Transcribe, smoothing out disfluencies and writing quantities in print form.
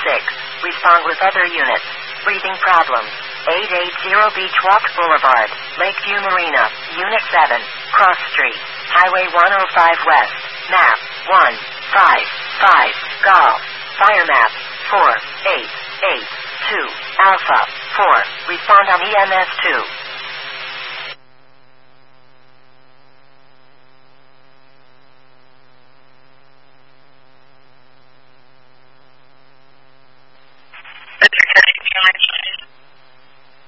Respond with other units. Breathing problems. 880 Beachwalk Boulevard, Lakeview Marina, Unit 7, Cross Street, Highway 105 West, Map 155, Golf, Fire Map 4882, Alpha 4, respond on EMS 2.